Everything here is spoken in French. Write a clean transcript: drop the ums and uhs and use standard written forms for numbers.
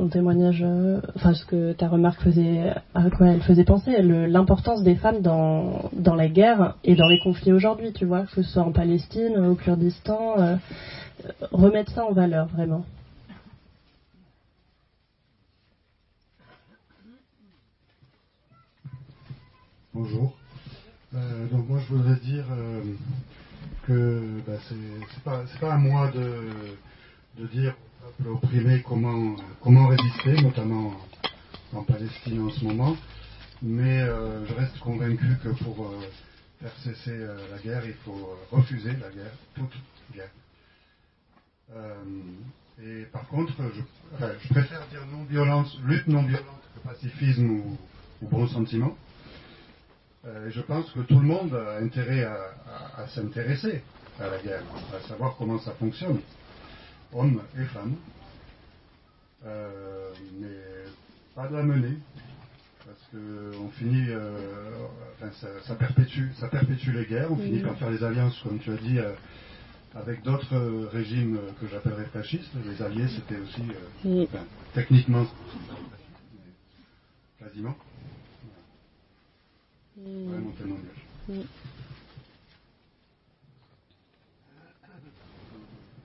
ton témoignage, ce que ta remarque faisait, à quoi elle faisait penser, l'importance des femmes dans la guerre et dans les conflits aujourd'hui, tu vois, que ce soit en Palestine, au Kurdistan, remettre ça en valeur, vraiment. Bonjour. Donc moi je voudrais dire que c'est pas à moi de dire au peuple opprimé comment résister, notamment en Palestine en ce moment, mais je reste convaincu que pour faire cesser la guerre, il faut refuser la guerre, toute guerre. Et par contre, je préfère dire non-violence, lutte non-violente que pacifisme ou bon sentiment. Je pense que tout le monde a intérêt à s'intéresser à la guerre, à savoir comment ça fonctionne, hommes et femmes, mais pas de la mener, parce qu'on finit, ça perpétue les guerres, on finit par faire des alliances, comme tu as dit, avec d'autres régimes que j'appellerais fascistes. Les alliés, c'était aussi, techniquement, quasiment. Voilà mon témoignage.